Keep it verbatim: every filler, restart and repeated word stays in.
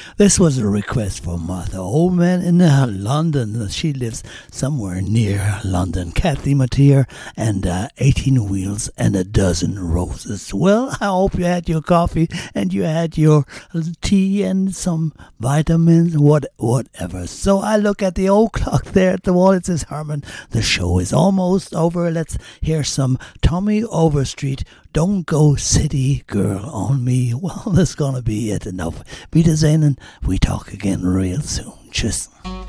This was a request from Martha Oldman in uh, London. She lives somewhere near London. Kathy Mateer and uh, eighteen Wheels and a Dozen Roses. Well, I hope you had your coffee and you had your tea and some vitamins, what, whatever. So I look at the old clock there at the wall. It says, Herman, the show is almost over. Let's hear some Tommy Overstreet. Don't go city girl on me. Well, that's gonna be it. Enough. Wiedersehen and we talk again real soon. Tschüss.